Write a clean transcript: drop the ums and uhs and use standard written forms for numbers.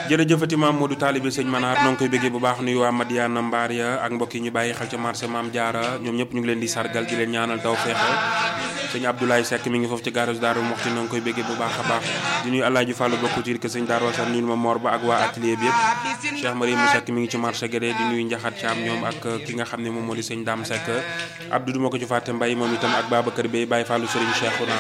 jërëjëfati maam Modou Talibé sëñ Manar noo ngi koy bëggee bu baax nuyu waa Madiana Mbaar ya ak mbokk yi ñu bàyyi xel ca marché Maam Jaara ñoom ñëpp ñu ngi leen di sargal di leen ñaanal taw feexe sëñ Abdoulaye Seck mi ngi foofu ci garage Daaru Moxti noo ngi koy bëggee bu baax a baax di nuyu Alaaji Fàllu bokku ci que sëñ Daaru Wasan nuyu ma Mor Ba ak waa atelier bi yëpp Cheikh Marie Mou Seck mi ngi ci marché Guédé di nuyu Njaxat Caam ñoom ak ki nga xam ne moom moo di sëñ Dame Seck Abdou duma ko ci fàtte Mbay moom itam ak Babacar Bey Baye Fàllu Sëriñ Cheikh